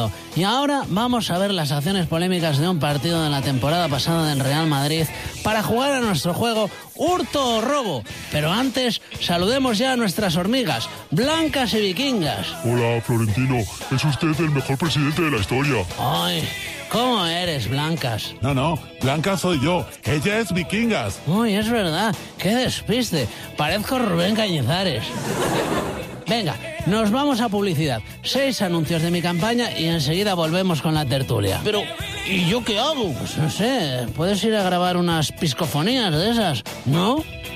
todo. Y ahora vamos a ver las acciones polémicas de un partido de la temporada pasada del Real Madrid para jugar a nuestro juego Hurto o Robo. Pero antes, saludemos ya a nuestras hormigas, blancas y vikingas. Hola, Florentino. Es usted el mejor presidente de la historia. Ay, ¿cómo eres, blancas? No, Blanca soy yo. Ella es vikingas. Uy, es verdad. Qué despiste. Parezco Rubén Cañizares. Venga, nos vamos a publicidad. 6 anuncios de mi campaña y enseguida volvemos con la tertulia. Pero, ¿y yo qué hago? Pues no sé, puedes ir a grabar unas piscofonías de esas, ¿no?